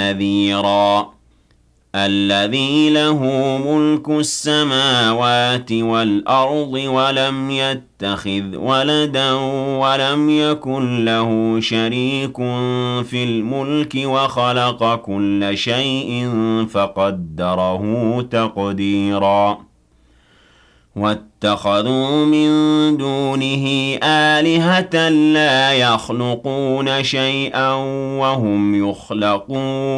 نذيرا الذي له ملك السماوات والأرض ولم يتخذ ولدا ولم يكن له شريك في الملك وخلق كل شيء فقدره تقديرا واتخذوا من دونه آلهة لا يخلقون شيئا وهم يخلقون